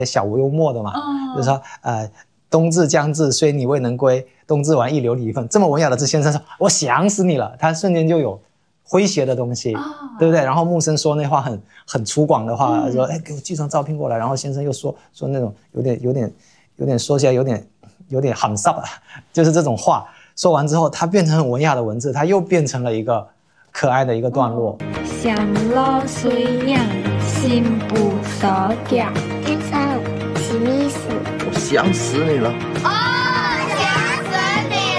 小幽默的嘛，就是说冬至将至，虽你未能归，冬至完一流离分。这么文雅的字，先生说我想死你了，他瞬间就有诙谐的东西，对不对？然后木生说那话很粗犷的话，说给我寄张照片过来，然后先生又说那种有点说起来有点喊煞，就是这种话。说完之后，它变成很文雅的文字，它又变成了一个可爱的一个段落。 想老水养，心不所讲。先生，什么意思？ 我想死你了。 想死你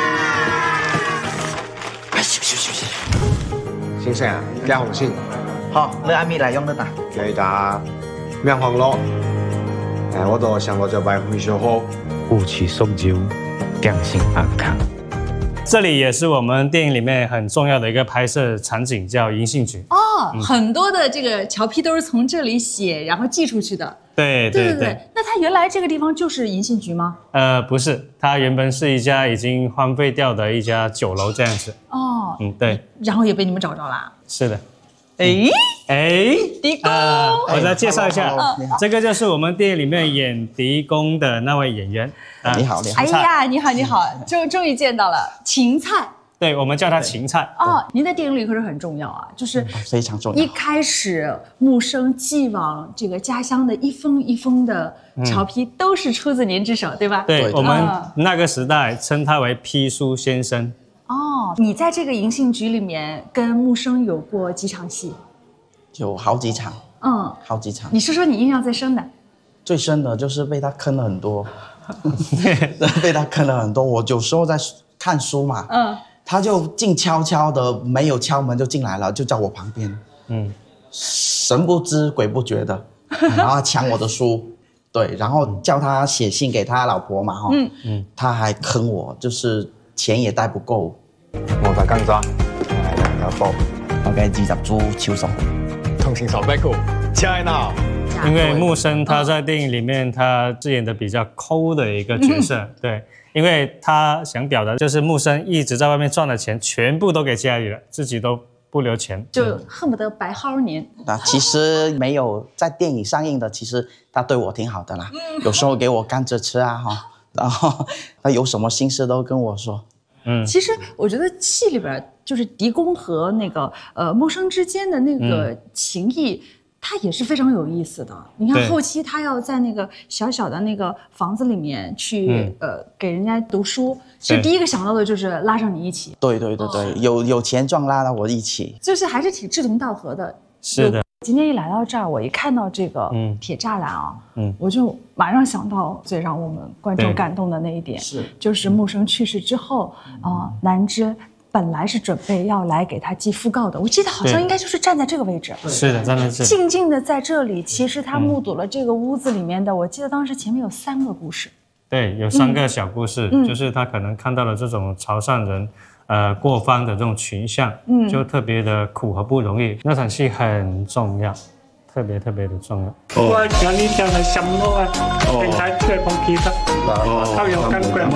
了！ 哎，休。 先生啊，加紅先。 好，你按咪嚟用得打。 記得命黃樂。我就想我就拜會小好。 夫妻送酒，更心安康。 这里也是我们电影里面很重要的一个拍摄场景，叫银杏局。 很多的这个桥批都是从这里写，然后寄出去的。 对。 那它原来这个地方就是银杏局吗？ 不是，它原本是一家已经荒废掉的一家酒楼这样子。对。 然后也被你们找着了。 是的。 狄公， 我再介绍一下，这个就是我们电影里面演狄公的那位演员。 你好。 哎呀，你好，终于见到了芹菜。 对，我们叫他芹菜。 您在电影里可是很重要啊，就是非常重要。 一开始木生寄往这个家乡的一封一封的潮批，都是出自您之手，对吧？ 对，我们那个时代称他为批书先生。 你在这个银杏局里面跟木生有过几场戏？ 有好几场。好几场。 你说你印象最深的？ 最深的就是被他坑了很多。被他坑了很多。我有时候在看书嘛，他就静悄悄的，没有敲门就进来了，就在我旁边，神不知鬼不觉的，然后抢我的书，对，然后叫他写信给他老婆嘛，他还坑我，就是钱也带不够。 我大更渣，2包， 大概20株秋爽， 同情手 back， 加闹。 因为木生他在电影里面他饰演的比较抠的一个角色，对，因为他想表达就是木生一直在外面赚的钱全部都给家里了，自己都不留钱， 就恨不得白薅您。 其实没有在电影上映的，其实他对我挺好的啦，有时候给我甘蔗吃啊，然后他有什么心事都跟我说。 其实我觉得戏里边就是狄公和那个木生之间的那个情谊。他也是非常有意思的。你看后期他要在那个小小的那个房子里面去给人家读书，其实第一个想到的就是拉上你一起。 对，有钱赚拉到我一起， 就是还是挺志同道合的。 是的。 今天一来到这儿，我一看到这个铁栅栏啊，我就马上想到最让我们观众感动的那一点，就是木生去世之后南枝本来是准备要来给他寄讣告的，我记得好像应该就是站在这个位置。 是的，站在这里， 静静的在这里。其实他目睹了这个屋子里面的，我记得当时前面有3个故事。 对，有3个小故事，就是他可能看到了这种潮汕人，过方的这种群像，就特别的苦和不容易。那场戏很重要。特别的重要。 我讲你讲的什么啊？平台对方其實เขา有跟過。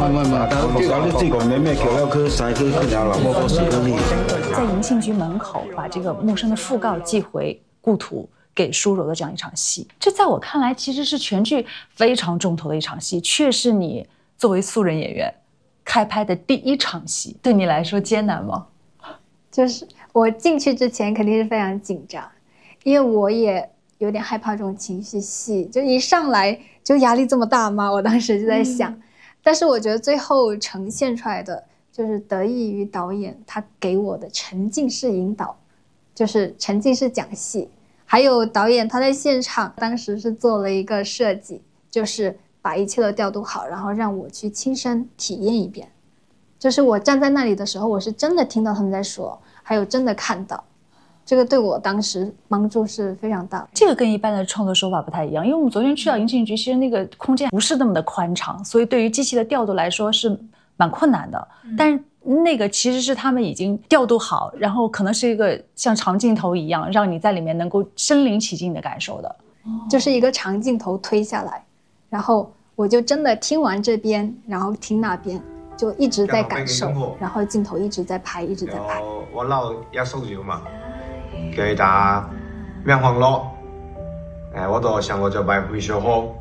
在银杏局门口把这个木生的讣告寄回故土给舒柔的这样一场戏，这在我看来其实是全剧非常重头的一场戏，却是你作为素人演员开拍的第1场戏，对你来说艰难吗？ 就是我进去之前肯定是非常紧张，因为我也有点害怕这种情绪戏，就一上来就压力这么大吗？我当时就在想，但是我觉得最后呈现出来的就是得益于导演他给我的沉浸式引导，就是沉浸式讲戏，还有导演他在现场当时是做了一个设计，就是把一切都调度好，然后让我去亲身体验一遍。就是我站在那里的时候，我是真的听到他们在说，还有真的看到。这个对我当时帮助是非常大的。 这个跟一般的创作手法不太一样，因为我们昨天去到银杏局，其实那个空间不是那么的宽敞，所以对于机器的调度来说是蛮困难的。但是那个其实是他们已经调度好，然后可能是一个像长镜头一样，让你在里面能够身临其境的感受的， 就是一个长镜头推下来，然后我就真的听完这边，然后听那边，就一直在感受，然后镜头一直在拍，一直在拍。 我撈一數字嘛。叫佢打命黃樂，我就想我就拜會小好。